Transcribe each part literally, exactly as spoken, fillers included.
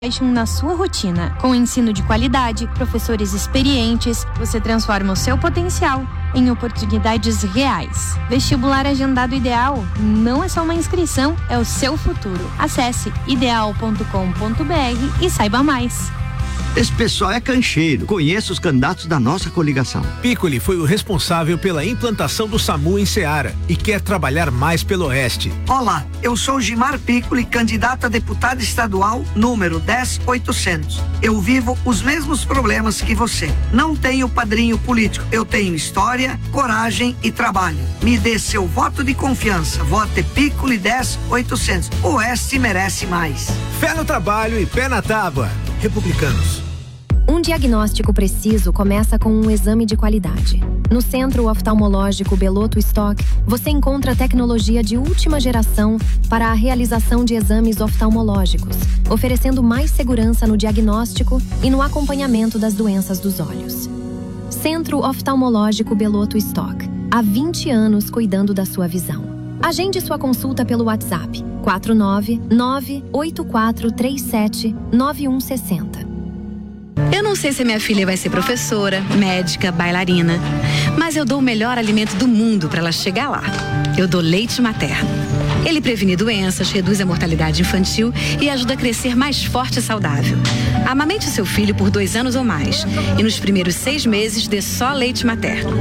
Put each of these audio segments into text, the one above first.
na sua rotina. Com ensino de qualidade, professores experientes, você transforma o seu potencial em oportunidades reais. Vestibular Agendado Ideal não é só uma inscrição, é o seu futuro. Acesse ideal ponto com ponto br e saiba mais. Esse pessoal é cancheiro. Conheço os candidatos da nossa coligação. Piccoli foi o responsável pela implantação do SAMU em Ceará e quer trabalhar mais pelo Oeste. Olá, eu sou Gimar Piccoli, candidato a deputado estadual número dez mil e oitocentos. Eu vivo os mesmos problemas que você. Não tenho padrinho político. Eu tenho história, coragem e trabalho. Me dê seu voto de confiança. Vote Piccoli dez mil e oitocentos. O Oeste merece mais. Fé no trabalho e pé na tábua. Republicanos. Um diagnóstico preciso começa com um exame de qualidade. No Centro Oftalmológico Belotto Stock, você encontra tecnologia de última geração para a realização de exames oftalmológicos, oferecendo mais segurança no diagnóstico e no acompanhamento das doenças dos olhos. Centro Oftalmológico Belotto Stock. Há vinte anos cuidando da sua visão. Agende sua consulta pelo WhatsApp quatro nove nove oito quatro três sete nove um seis zero. Eu não sei se a minha filha vai ser professora, médica, bailarina, mas eu dou o melhor alimento do mundo para ela chegar lá. Eu dou leite materno. Ele previne doenças, reduz a mortalidade infantil e ajuda a crescer mais forte e saudável. Amamente seu filho por dois anos ou mais e nos primeiros seis meses dê só leite materno.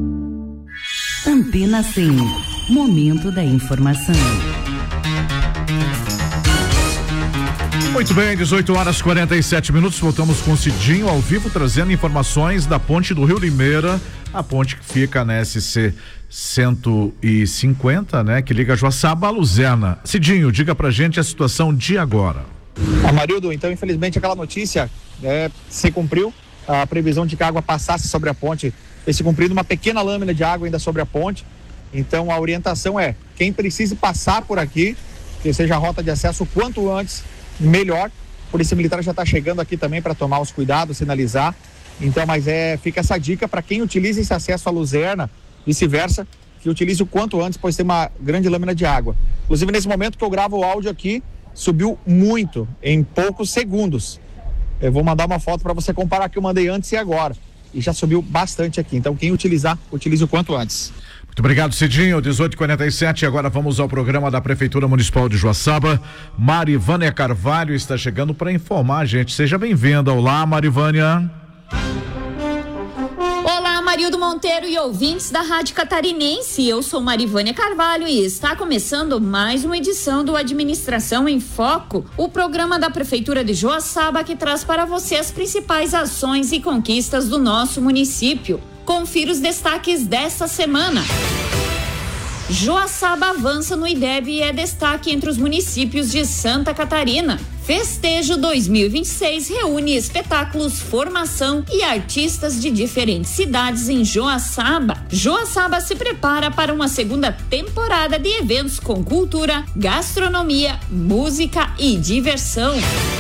Antena cem. Momento da informação. Muito bem, dezoito horas e quarenta e sete minutos, voltamos com o Cidinho ao vivo, trazendo informações da ponte do Rio Limeira, a ponte que fica na S C cento e cinquenta, né, que liga Joaçaba a Luzerna. Cidinho, diga pra gente a situação de agora. Amarildo, então infelizmente aquela notícia é, se cumpriu, a previsão de que a água passasse sobre a ponte, se cumprindo uma pequena lâmina de água ainda sobre a ponte, então a orientação é, quem precise passar por aqui, que seja a rota de acesso o quanto antes, melhor. A Polícia Militar já está chegando aqui também para tomar os cuidados, sinalizar. Então, mas é, fica essa dica para quem utiliza esse acesso à Luzerna, vice-versa, que utilize o quanto antes, pois tem uma grande lâmina de água. Inclusive, nesse momento que eu gravo o áudio aqui, subiu muito, em poucos segundos. Eu vou mandar uma foto para você comparar que eu mandei antes e agora. E já subiu bastante aqui. Então, quem utilizar, utilize o quanto antes. Muito obrigado, Cidinho. dezoito e quarenta e sete. Agora vamos ao programa da Prefeitura Municipal de Joaçaba. Marivânia Carvalho está chegando para informar a gente. Seja bem-vinda. Olá, Marivânia. Olá, Marildo Monteiro e ouvintes da Rádio Catarinense. Eu sou Marivânia Carvalho e está começando mais uma edição do Administração em Foco, o programa da Prefeitura de Joaçaba que traz para você as principais ações e conquistas do nosso município. Confira os destaques desta semana. Joaçaba avança no I D E B e é destaque entre os municípios de Santa Catarina. Festejo dois mil e vinte e seis reúne espetáculos, formação e artistas de diferentes cidades em Joaçaba. Joaçaba se prepara para uma segunda temporada de eventos com cultura, gastronomia, música e diversão.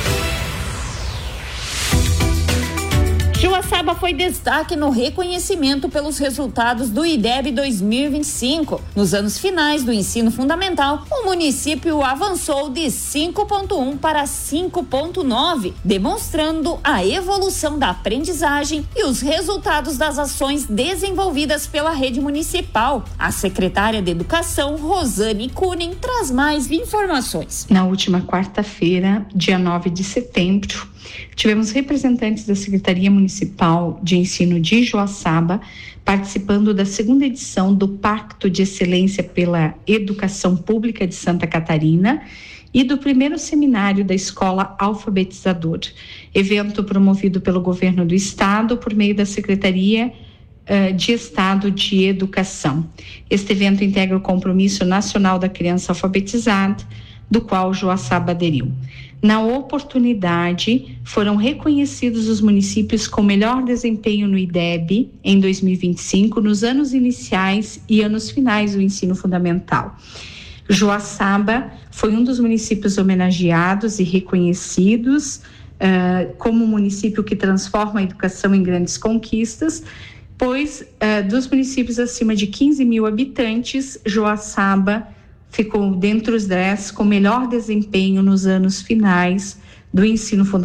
Joaçaba foi destaque no reconhecimento pelos resultados do I D E B dois mil e vinte e cinco. Nos anos finais do ensino fundamental, o município avançou de cinco ponto um para cinco ponto nove, demonstrando a evolução da aprendizagem e os resultados das ações desenvolvidas pela rede municipal. A secretária de Educação, Rosane Kunin, traz mais informações. Na última quarta-feira, dia nove de setembro, tivemos representantes da Secretaria Municipal de Ensino de Joaçaba participando da segunda edição do Pacto de Excelência pela Educação Pública de Santa Catarina e do primeiro seminário da Escola Alfabetizador, evento promovido pelo Governo do Estado por meio da Secretaria uh, de Estado de Educação. Este evento integra o Compromisso Nacional da Criança Alfabetizada, do qual Joaçaba aderiu. Na oportunidade, foram reconhecidos os municípios com melhor desempenho no I D E B em dois mil e vinte e cinco, nos anos iniciais e anos finais do ensino fundamental. Joaçaba foi um dos municípios homenageados e reconhecidos uh, como um município que transforma a educação em grandes conquistas, pois uh, dos municípios acima de quinze mil habitantes, Joaçaba ficou dentre os dez com melhor desempenho nos anos finais do ensino fundamental